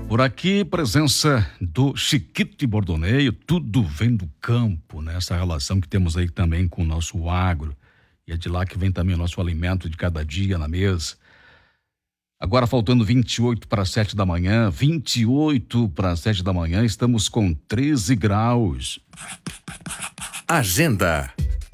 Por aqui, presença do Chiquito de Bordoneio, tudo vem do campo, né? Essa relação que temos aí também com o nosso agro. E é de lá que vem também o nosso alimento de cada dia na mesa. Agora faltando 28 para 7 da manhã, 28 para 7 da manhã, estamos com 13 graus. Agenda.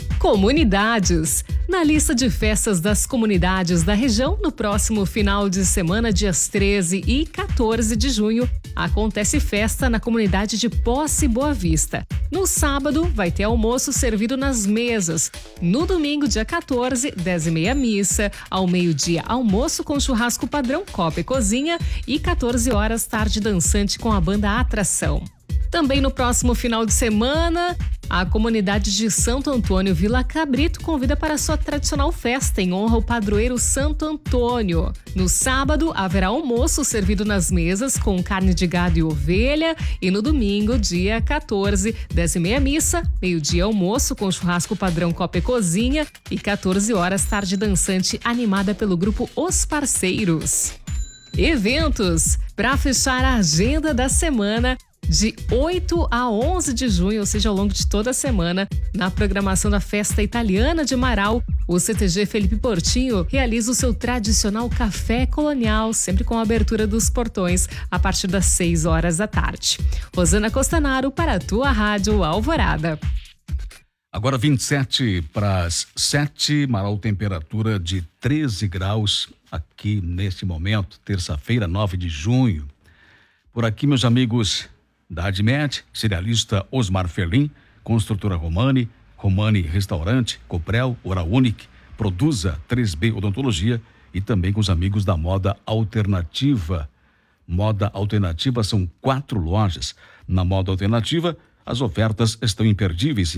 Comunidades. Na lista de festas das comunidades da região, no próximo final de semana, dias 13 e 14 de junho, acontece festa na comunidade de Posse Boa Vista. No sábado, vai ter almoço servido nas mesas. No domingo, dia 14, 10h30 missa. Ao meio-dia, almoço com churrasco padrão, copa e cozinha. E 14 horas, tarde dançante com a banda Atração. Também no próximo final de semana, a comunidade de Santo Antônio Vila Cabrito convida para a sua tradicional festa em honra ao padroeiro Santo Antônio. No sábado, haverá almoço servido nas mesas com carne de gado e ovelha. E no domingo, dia 14, 10h30 missa, meio-dia almoço com churrasco padrão copa e cozinha. E 14 horas, tarde dançante animada pelo grupo Os Parceiros. Eventos. Para fechar a agenda da semana, de 8 a 11 de junho, ou seja, ao longo de toda a semana, na programação da Festa Italiana de Marau, o CTG Felipe Portinho realiza o seu tradicional café colonial, sempre com a abertura dos portões, a partir das 6 horas da tarde. Rosana Costanaro para a tua Rádio Alvorada. Agora 27 para as 7, Marau, temperatura de 13 graus aqui neste momento, terça-feira, 9 de junho. Por aqui, meus amigos da Admed, cerealista Osmar Ferlim, construtora Romani Restaurante, Coprel, Oral Unique, Produza, 3B Odontologia e também com os amigos da Moda Alternativa. Moda Alternativa são 4 lojas. Na Moda Alternativa, as ofertas estão imperdíveis.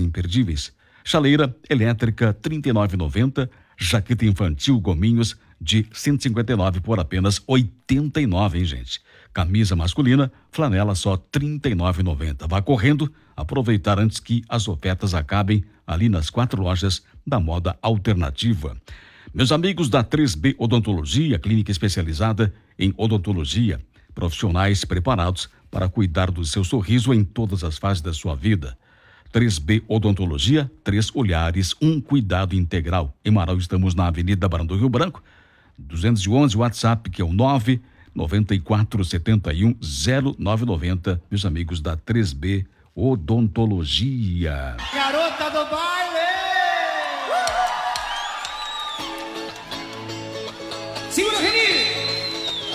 Chaleira elétrica R$ 39,90, jaqueta infantil Gominhos de R$ 159 por apenas R$ 89, hein, gente? Camisa masculina, flanela só R$ 39,90. Vá correndo, aproveitar antes que as ofertas acabem ali nas 4 lojas da Moda Alternativa. Meus amigos da 3B Odontologia, clínica especializada em odontologia, profissionais preparados para cuidar do seu sorriso em todas as fases da sua vida. 3B Odontologia, 3 olhares, um cuidado integral. Em Marau estamos na Avenida Barão do Rio Branco, 211, WhatsApp, que é o 994710990, meus amigos da 3B Odontologia. Garota do baile!